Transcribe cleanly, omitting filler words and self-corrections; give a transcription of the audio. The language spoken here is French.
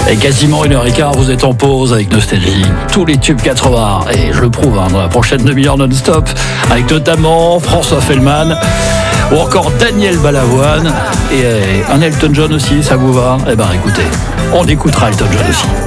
Et quasiment 1h15, vous êtes en pause avec Nostalgie. Tous les tubes 80, et je le prouve dans la prochaine demi-heure non-stop, avec notamment François Fellman, ou encore Daniel Balavoine, et un Elton John aussi, ça vous va? Eh ben écoutez, on écoutera Elton John aussi.